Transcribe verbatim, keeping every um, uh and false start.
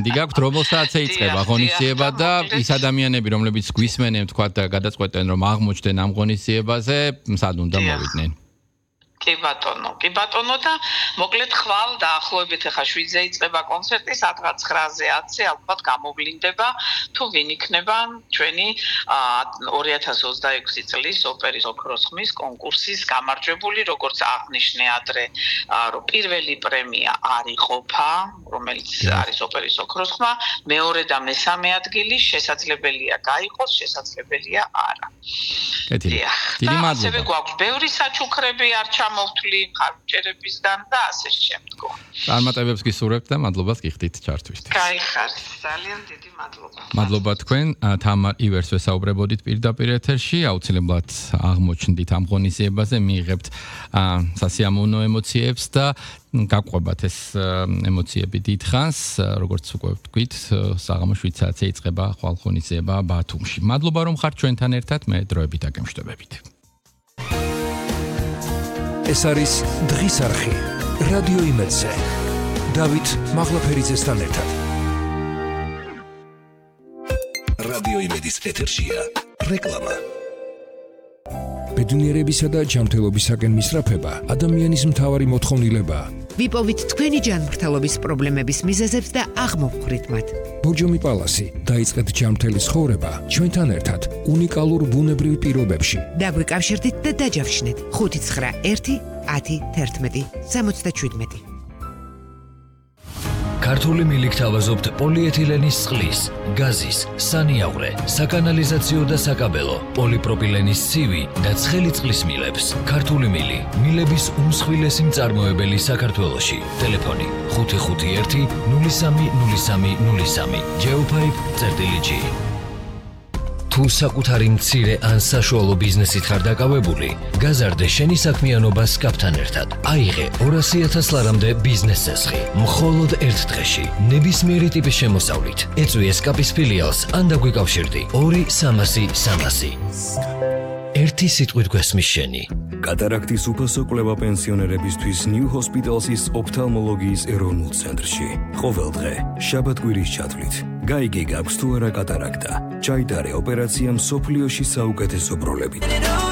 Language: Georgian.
ბრენდი გაქვთ, რომელსაც ეიწყება ღონისძიება და ის ადამიანები, რომლებიც გვისმენენ, თქვა და გადაწყვეტენ, რომ აღმოჩნდნენ ამ ღონისძიებაზე, სად უნდა მოვიდნენ? კი ბატონო, კი ბატონო და მოკლედ ხვალ დაახლოებით ახლა შვიდზე იწყება კონცერტი, სადღაც ცხრაზე ათზე ალბათ გამოვლინდება, თუ ვინ იქნება ჩვენი ორი ათას ოცდაექვსი წლის ოპერის ოქროს ხმის კონკურსის გამარჯვებული, როგორც აღნიშნე ადრე, რომ პირველი პრემია არ იყოფა, რომელიც არის ოპერის ოქროს ხმა, მეორე და მესამე ადგილი შესაძლებელია გაიყოს, შესაძლებელია არა. კეთილი. დიდი მადლობა. ასევე გვაქვს ბევრი საჩუქრები არჩა მოვთვლი ხარჯერებისგან და ასე შემდგომ. წარმატებებს გისურვებთ და მადლობას გიხდით ჩართვისთვის. გაიხარეთ, ძალიან დიდი მადლობა. მადლობა თქვენ, თამარ ივერს ვესაუბრებოდით პირდაპირ ეთერში, აუცილებლად აღმოჩნდით ამ ღონისძიებაზე, მიიღებთ სასიამოვნო ემოციებს და გაყვებათ ეს ემოციები დიდხანს, როგორც უკვე ვთქვით, საღამოს შვიდ საათზე იწყება ხვალ ღონისძიება ბათუმში. მადლობა რომ ხართ ჩვენთან ერთად, მე დროებით აგემშვიდობებით. ეს არის დღის არხი რადიო იმედზე. დავით მაღლაფერიძესთან ერთად. რადიო იმედის ეთერშია რეკლამა. ბედნიერებისა და ჯანმრთელობისაკენ მისწრაფება ადამიანის მთავარი მოთხოვნილებაა. ვიპოვით თქვენი ჯანმრთელობის პრობლემების მიზეზებს და აღმოვხვრით მათ. ბორჯომი პალასი დაიწყეთ ჯანმრთელი ცხოვრება ჩვენთან ერთად უნიკალურ ბუნებრივ პირობებში. დაგვიკავშირდით და დაჯავშნეთ ხუთი ცხრა ერთი ათი თერთმეტი სამოცდაშვიდმეტი. ქართული მილიქ თავაზობთ პოლიეთილენის წყლის, გაზის, სანიავრე, საკანალიზაციო და საკაბელო, პოლიპროპილენის ცივი და ცხელი წყლის მილებს. ქართული მილი, მილების უმსხვილესი მწარმოებელი საქართველოში. ტელეფონი ხუთი ხუთი ერთი ნული სამი ნული სამი ნული სამი. Geopipe წერტილი. თუ საკუთარი მცირე ან საშუალო ბიზნესით ხარ დაკავებული, გაზარდე შენი საქმიანობა სკაფთან ერთად. აიღე ორასი ათას ლარამდე ბიზნეს წესხი, მხოლოდ ერთ დღეში, ნებისმიერი ტიპის შემოსავლით. ეწვი სკაფის ფილიალს ან დაგვიკავშირდი ორი სამასი სამასი. ერთი სიტყვით გვესმის შენი. კატარაქტის უფასო კვლევა პენსიონერებისთვის New Hospital's ოფთალმოლოგიის ეროვნულ ცენტრში. ყოველ დღე, შაბათ-კვირის ჩათვლით. გაიგე გაქვს თუ არა კატარაქტა. ჩაიტარე ოპერაცია მსოფლიოში საუკეთესო პროლებით.